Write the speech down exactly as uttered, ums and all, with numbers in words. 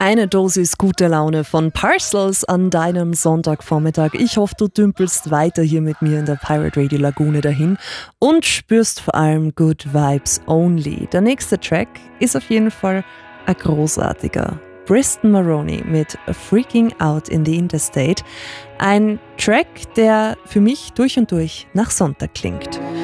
Eine Dosis guter Laune von Parcels an deinem Sonntagvormittag. Ich hoffe, du dümpelst weiter hier mit mir in der Pirate Radio Lagune dahin und spürst vor allem Good Vibes Only. Der nächste Track ist auf jeden Fall ein großartiger. Briston Maroney mit Freaking Out in the Interstate. Ein Track, der für mich durch und durch nach Sonntag klingt.